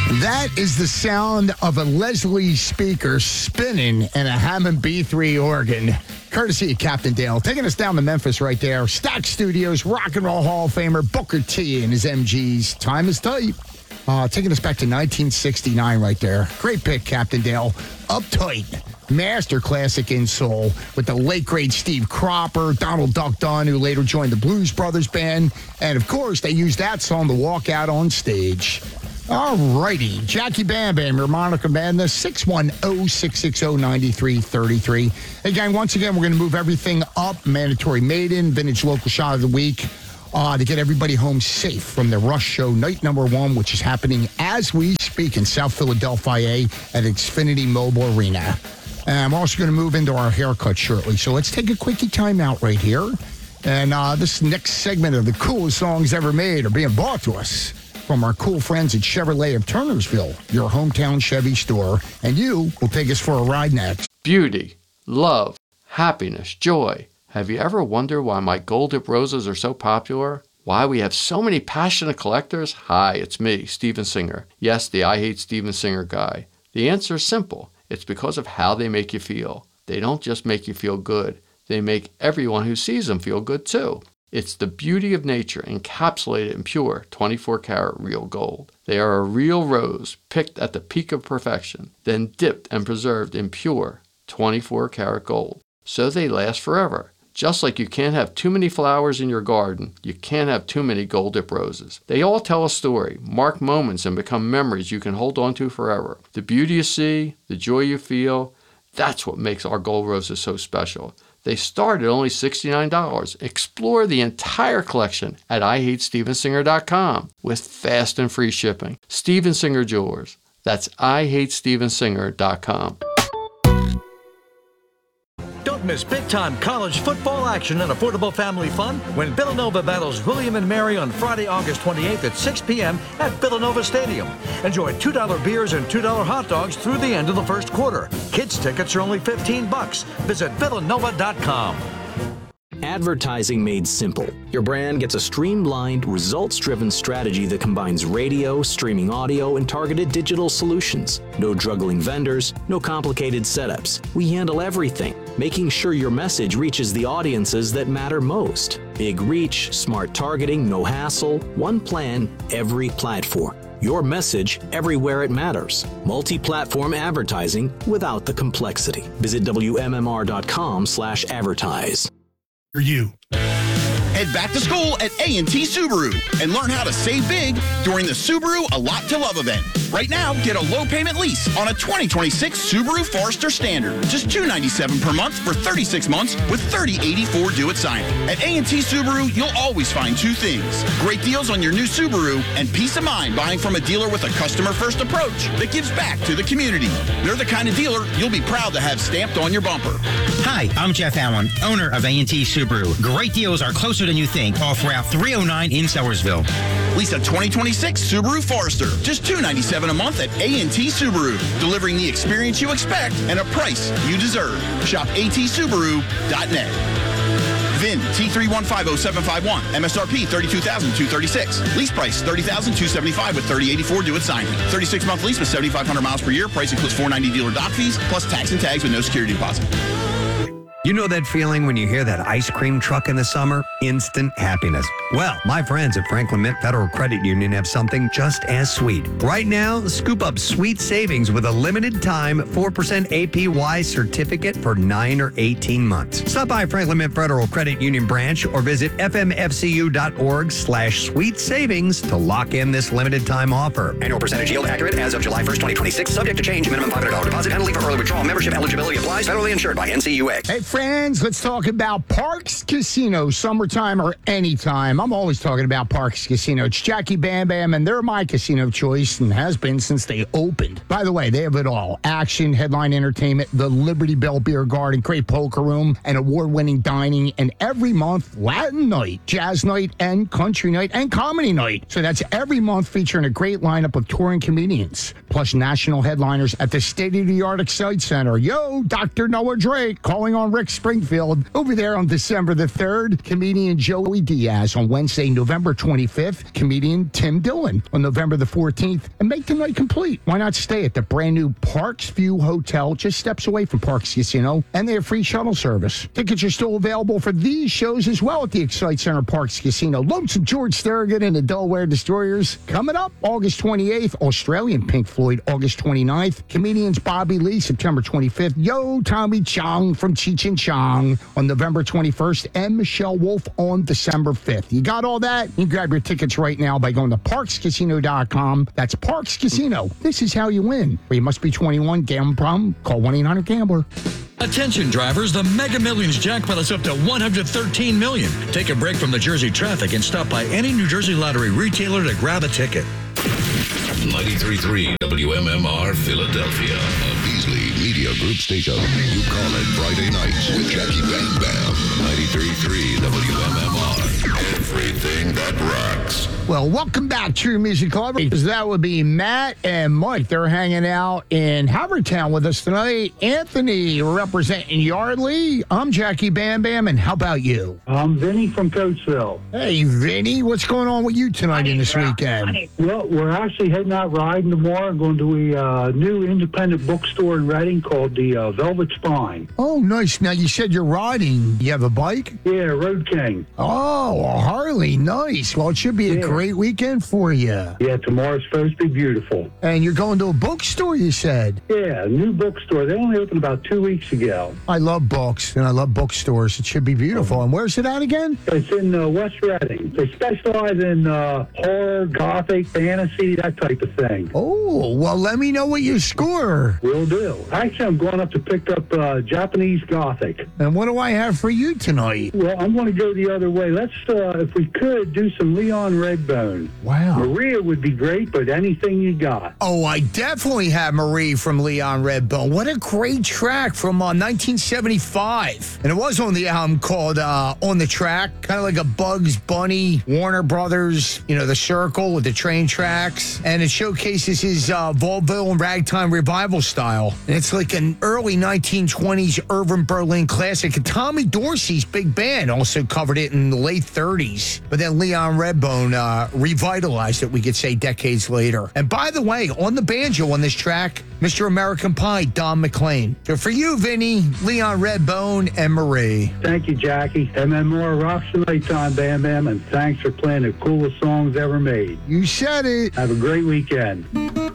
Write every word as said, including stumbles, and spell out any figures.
That is the sound of a Leslie speaker spinning in a Hammond B three organ, courtesy of Captain Dale. Taking us down to Memphis right there. Stack Studios, Rock and Roll Hall of Famer Booker T and his M Gs. Time is tight. Uh, taking us back to nineteen sixty-nine right there. Great pick, Captain Dale. Uptight. Master classic in soul with the late great Steve Cropper, Donald Duck Dunn, who later joined the Blues Brothers Band. And of course, they used that song to walk out on stage. All righty. Jackie Bam Bam, your Monica Madness, six one zero, six six zero, nine three three three. Hey, gang, once again, we're going to move everything up. Mandatory Maiden, Vintage Local Shot of the Week, uh, to get everybody home safe from the Rush Show night number one, which is happening as we speak in South Philadelphia at Xfinity Mobile Arena. And we're also going to move into our haircut shortly. So let's take a quickie timeout right here. And uh, this next segment of the coolest songs ever made are being brought to us from our cool friends at Chevrolet of Turnersville, your hometown Chevy store. And you will take us for a ride next. Beauty, love, happiness, joy. Have you ever wondered why my gold dip roses are so popular? Why we have so many passionate collectors? Hi, it's me, Steven Singer. Yes, the I Hate Steven Singer guy. The answer is simple. It's because of how they make you feel. They don't just make you feel good. They make everyone who sees them feel good too. It's the beauty of nature encapsulated in pure twenty-four karat real gold. They are a real rose picked at the peak of perfection, then dipped and preserved in pure twenty-four karat gold. So they last forever. Just like you can't have too many flowers in your garden, you can't have too many gold dip roses. They all tell a story, mark moments, and become memories you can hold on to forever. The beauty you see, the joy you feel, that's what makes our gold roses so special. They start at only sixty-nine dollars. Explore the entire collection at I hate steven singer dot com with fast and free shipping. Steven Singer Jewelers. That's I hate steven singer dot com. Don't miss big-time college football action and affordable family fun when Villanova battles William and Mary on Friday, August twenty-eighth at six p.m. at Villanova Stadium. Enjoy two dollar beers and two dollar hot dogs through the end of the first quarter. Kids tickets are only fifteen bucks. Visit villanova dot com. Advertising made simple. Your brand gets a streamlined, results-driven strategy that combines radio, streaming audio, and targeted digital solutions. No juggling vendors, no complicated setups. We handle everything, making sure your message reaches the audiences that matter most. Big reach, smart targeting, no hassle, one plan, every platform. Your message everywhere it matters. Multi-platform advertising without the complexity. Visit W M M R dot com slash advertise. For you. Head back to school at A and T Subaru and learn how to save big during the Subaru A Lot to Love event. Right now, get a low payment lease on a twenty twenty-six Subaru Forester Standard. Just two hundred ninety-seven dollars per month for thirty-six months with thirty eighty-four due at signing. At A and T Subaru, you'll always find two things. Great deals on your new Subaru and peace of mind buying from a dealer with a customer-first approach that gives back to the community. They're the kind of dealer you'll be proud to have stamped on your bumper. Hi, I'm Jeff Allen, owner of A and T Subaru. Great deals are closer than you think, all throughout three oh nine in Sellersville. Lease a twenty twenty-six Subaru Forester. Just two hundred ninety-seven dollars a month at A and T Subaru. Delivering the experience you expect and a price you deserve. Shop A T Subaru dot net. V I N T three one five zero seven five one. M S R P thirty-two thousand two hundred thirty-six. Lease price thirty thousand two hundred seventy-five with thirty eighty-four due at signing. thirty-six month lease with seventy-five hundred miles per year. Price includes four hundred ninety dollars dealer dock fees plus tax and tags with no security deposit. You know that feeling when you hear that ice cream truck in the summer? Instant happiness. Well, my friends at Franklin Mint Federal Credit Union have something just as sweet. Right now, scoop up sweet savings with a limited time four percent A P Y certificate for nine or eighteen months. Stop by Franklin Mint Federal Credit Union branch or visit f m f c u dot org slash sweet savings to lock in this limited time offer. Annual percentage yield accurate as of July first, twenty twenty-six. Subject to change. Minimum five hundred dollars deposit. Penalty for early withdrawal. Membership eligibility applies. Federally insured by N C U A. Hey, friends, let's talk about Parks Casino, summertime or anytime. I'm always talking about Parks Casino. It's Jackie Bam Bam, and they're my casino choice and has been since they opened. By the way, they have it all. Action, headline entertainment, the Liberty Bell Beer Garden, great poker room, and award-winning dining, and every month, Latin night, jazz night, and country night, and comedy night. So that's every month featuring a great lineup of touring comedians, plus national headliners at the state-of-the-art Excite Center. Yo, Doctor Noah Drake, calling on Rick Park, Springfield. Over there on December the third, comedian Joey Diaz. On Wednesday, November twenty-fifth, comedian Tim Dillon. On November the fourteenth, and make the night complete. Why not stay at the brand new Parks View Hotel, just steps away from Parks Casino, and they have free shuttle service. Tickets are still available for these shows as well at the Excite Center Parks Casino. Lonesome George Thorogood and the Delaware Destroyers. Coming up, August twenty-eighth, Australian Pink Floyd, August twenty-ninth. Comedians Bobby Lee, September twenty-fifth. Yo, Tommy Chong from Cheech and Chong on November twenty-first. And Michelle Wolf on December fifth. You got all that? You can grab your tickets right now by going to parks casino dot com. That's Parks Casino. This is how you win. Or you must be twenty-one. Gambling problem? Call one eight hundred gambler. Attention drivers, the Mega Millions jackpot is up to one hundred thirteen million dollars. Take a break from the Jersey traffic and stop by any New Jersey Lottery retailer to grab a ticket. ninety-three point three W M M R Philadelphia, a Beasley Media Group station. You call it Friday nights with Jackie Bam Bam. ninety-three point three W M M R. Everything that rocks. Well, welcome back, True Music Club. That would be Matt and Mike. They're hanging out in Havertown with us tonight. Anthony representing Yardley. I'm Jackie Bam Bam, and how about you? I'm Vinny from Coatesville. Hey, Vinny, what's going on with you tonight and this weekend? Well, we're actually heading out riding tomorrow and going to a uh, new independent bookstore in Reading called the uh, Velvet Spine. Oh, nice. Now, you said you're riding. You have a bike? Yeah, Road King. Oh, a Harley. Nice. Well, it should be a Yeah. great weekend for you. Yeah, tomorrow's supposed to be beautiful. And you're going to a bookstore, you said? Yeah, a new bookstore. They only opened about two weeks ago. I love books, and I love bookstores. It should be beautiful. And where's it at again? It's in uh, West Reading. They specialize in uh, horror, gothic, fantasy, that type of thing. Oh, well, let me know what you score. Will do. Actually, I'm going up to pick up uh, Japanese gothic. And what do I have for you tonight? Well, I'm going to go the other way. Let's, uh, if we could, do some Leon Redbone. Wow. Maria would be great, but anything you got. Oh, I definitely have Marie from Leon Redbone. What a great track from uh, nineteen seventy-five. And it was on the album called uh, On the Track, kind of like a Bugs Bunny, Warner Brothers, you know, The Circle with the train tracks. And it showcases his uh, vaudeville and ragtime revival style. And it's like an early nineteen twenties Irving Berlin classic. And Tommy Dorsey's big band also covered it in the late thirties. But then Leon Redbone uh, revitalized it, we could say, decades later. And by the way, on the banjo on this track, Mister American Pie, Don McLean. So for you, Vinny, Leon Redbone, and Marie. Thank you, Jackie. M M R rocks the nighttime, Bam Bam, and thanks for playing the coolest songs ever made. You said it. Have a great weekend.